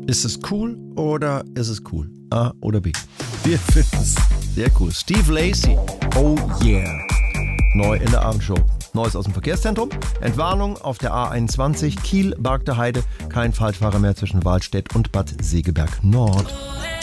Ist es cool oder ist es cool? A oder B? Wir finden es sehr cool. Steve Lacy, oh yeah. Neu in der Abendshow. Neues aus dem Verkehrszentrum. Entwarnung auf der A21 Kiel-Bargter Heide. Kein Falschfahrer mehr zwischen Wahlstedt und Bad Segeberg Nord.